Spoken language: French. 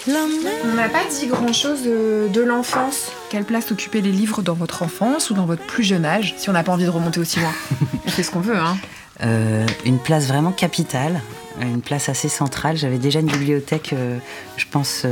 On n'a pas dit grand-chose de l'enfance. Quelle place occupaient les livres dans votre enfance ou dans votre plus jeune âge, si on n'a pas envie de remonter aussi loin? On fait ce qu'on veut, hein. Une place vraiment capitale, une place assez centrale. J'avais déjà une bibliothèque, je pense,